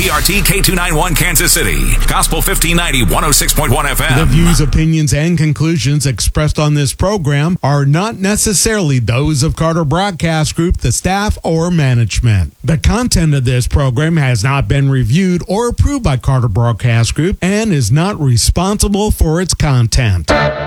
KPRT K291 Kansas City. Gospel 1590 106.1 FM. The views, opinions, and conclusions expressed on this program are not necessarily those of Carter Broadcast Group, the staff, or management. The content of this program has not been reviewed or approved by Carter Broadcast Group and is not responsible for its content.